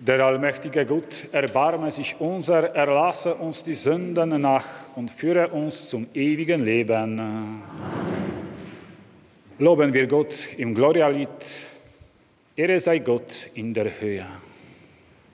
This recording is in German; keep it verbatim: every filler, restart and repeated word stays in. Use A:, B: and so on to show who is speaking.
A: Der allmächtige Gott, erbarme sich unser, erlasse uns die Sünden nach und führe uns zum ewigen Leben. Amen. Loben wir Gott im Glorialied. Ehre sei Gott in der Höhe.